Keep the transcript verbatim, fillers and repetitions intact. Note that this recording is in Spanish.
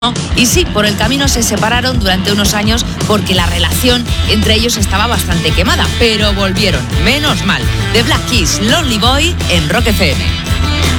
Y sí, por el camino se separaron durante unos años porque la relación entre ellos estaba bastante quemada, pero volvieron, menos mal. The Black Keys, Lonely Boy, en Rock F M.